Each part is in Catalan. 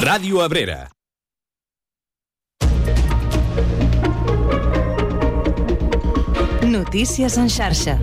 Ràdio Abrera. Notícies en xarxa.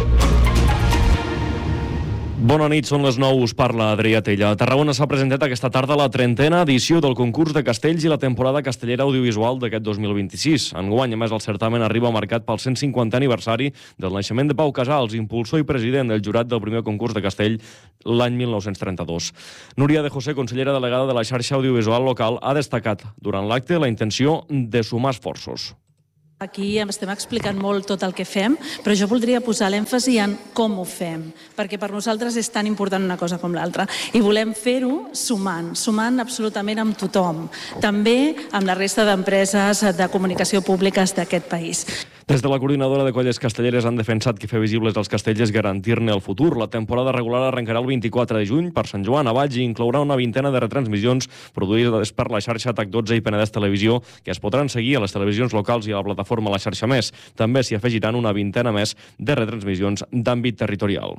Bona nit, són les 9, us parla Adrià Tella. A Tarragona s'ha presentat aquesta tarda la 30a edició del concurs de castells i la temporada castellera audiovisual d'aquest 2026. Enguany, a més, el certamen arriba marcat pel 150è aniversari del naixement de Pau Casals, impulsor i president del jurat del primer concurs de castell l'any 1932. Núria de José, consellera delegada de la xarxa audiovisual local, ha destacat durant l'acte la intenció de sumar esforços. Aquí estem explicant molt tot el que fem, però jo voldria posar l'èmfasi en com ho fem, perquè per nosaltres és tan important una cosa com l'altra. I volem fer-ho sumant absolutament amb tothom, també amb la resta d'empreses de comunicació públiques d'aquest país. Des de la coordinadora de colles castelleres han defensat que fer visibles els castells és garantir-ne el futur. La temporada regular arrencarà el 24 de juny per Sant Joan a Valls i inclourà una vintena de retransmissions produïdes per la xarxa TAC12 i Penedès Televisió, que es podran seguir a les televisions locals i a la plataforma La Xarxa Més. També s'hi afegiran una vintena més de retransmissions d'àmbit territorial.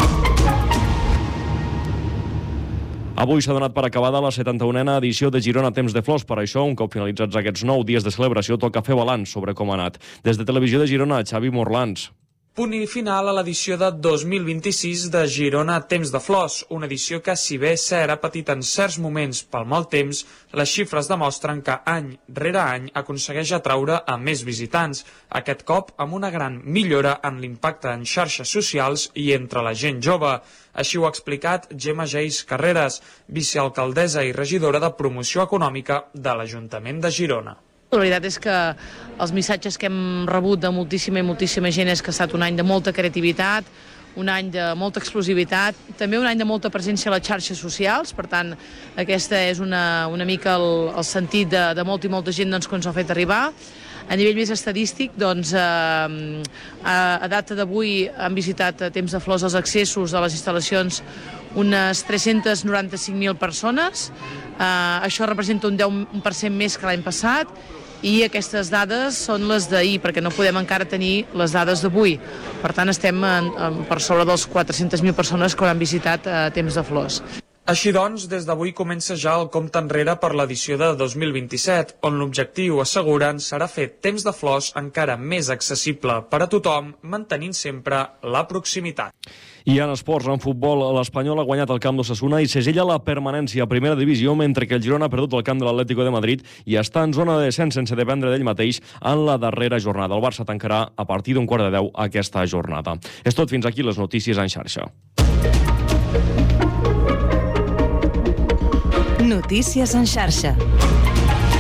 Avui s'ha donat per acabada la 71a edició de Girona Temps de Flors. Per això, un cop finalitzats aquests 9 dies de celebració, toca fer balanç sobre com ha anat. Des de Televisió de Girona, Xavi Morlans. Punt i final a l'edició de 2026 de Girona Temps de Flors, una edició que, si bé és cert, ha patit en certs moments pel mal temps, les xifres demostren que any rere any aconsegueix atraure a més visitants, aquest cop amb una gran millora en l'impacte en xarxes socials i entre la gent jove. Així ho ha explicat Gemma Geis Carreras, vicealcaldessa i regidora de Promoció Econòmica de l'Ajuntament de Girona. La veritat és que els missatges que hem rebut de moltíssima gent és que ha estat un any de molta creativitat, un any de molta explosivitat, també un any de molta presència a les xarxes socials, per tant, aquesta és una mica el sentit de molta i molta gent que ens ha fet arribar. A nivell més estadístic, doncs, a data d'avui han visitat a Temps de Flors els accessos a les instal·lacions unes 395.000 persones. Això representa un 10% més que l'any passat i aquestes dades són les d'ahir, perquè no podem encara tenir les dades d'avui. Per tant, estem per sobre dels 400.000 persones que hauran visitat Temps de Flors. Així doncs, des d'avui comença ja el compte enrere per l'edició de 2027, on l'objectiu, asseguren, serà fer Temps de Flors encara més accessible per a tothom, mantenint sempre la proximitat. I en esports, en futbol, l'Espanyol ha guanyat el camp d'Osasuna i segella la permanència a primera divisió, mentre que el Girona ha perdut el camp de l'Atlético de Madrid i està en zona de descens sense dependre d'ell mateix en la darrera jornada. El Barça tancarà a partir d'un 9:15 aquesta jornada. És tot, fins aquí les notícies en xarxa. Notícies en xarxa.